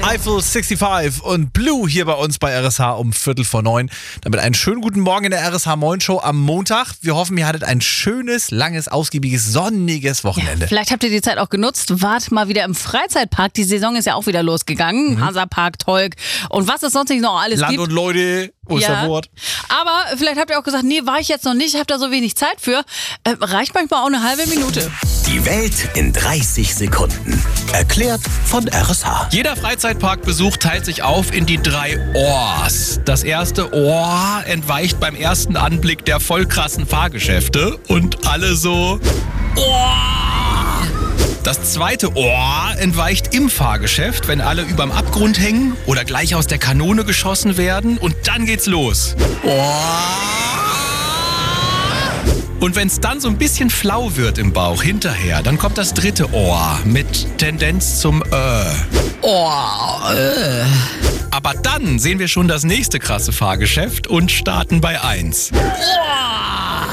Eiffel 65 und Blue hier bei uns bei RSH um 8:45. Damit einen schönen guten Morgen in der RSH Moin Show am Montag. Wir hoffen, ihr hattet ein schönes, langes, ausgiebiges, sonniges Wochenende. Ja, vielleicht habt ihr die Zeit auch genutzt. Wart mal wieder im Freizeitpark. Die Saison ist ja auch wieder losgegangen. Hansapark, Tolk und was es sonst nicht noch alles Land gibt. und Leute, Osterwort. Ja. Aber vielleicht habt ihr auch gesagt, nee, war ich jetzt noch nicht, hab da so wenig Zeit für. Reicht manchmal auch eine halbe Minute. Die Welt in 30 Sekunden. Erklärt von RSH. Jeder Freizeitparkbesuch teilt sich auf in die 3 Ohrs. Das erste Ohr entweicht beim ersten Anblick der voll krassen Fahrgeschäfte und alle so Ohr. Das zweite Ohr entweicht im Fahrgeschäft, wenn alle überm Abgrund hängen oder gleich aus der Kanone geschossen werden und dann geht's los. Ohr. Und wenn es dann so ein bisschen flau wird im Bauch hinterher, dann kommt das dritte Ohr mit Tendenz zum Aber dann sehen wir schon das nächste krasse Fahrgeschäft und starten bei 1.